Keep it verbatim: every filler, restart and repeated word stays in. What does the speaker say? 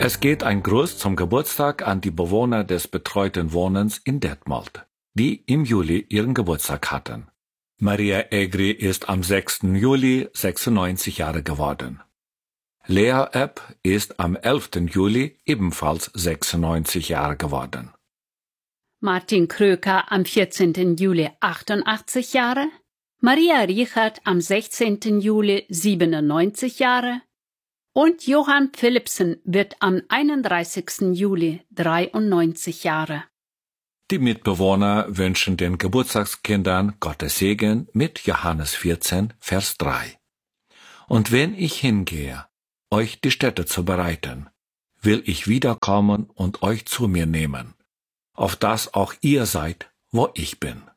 Es geht ein Gruß zum Geburtstag an die Bewohner des betreuten Wohnens in Detmold, die im Juli ihren Geburtstag hatten. Maria Egri ist am sechsten Juli sechsundneunzig Jahre geworden. Lea Epp ist am elften Juli ebenfalls sechsundneunzig Jahre geworden. Martin Kröker am vierzehnten Juli achtundachtzig Jahre, Maria Richard am sechzehnten Juli siebenundneunzig Jahre und Johann Philipsen wird am einunddreißigsten Juli dreiundneunzig Jahre. Die Mitbewohner wünschen den Geburtstagskindern Gottes Segen mit Johannes vierzehn, Vers drei. Und wenn ich hingehe, euch die Stätte zu bereiten, will ich wiederkommen und euch zu mir nehmen, auf dass auch ihr seid, wo ich bin.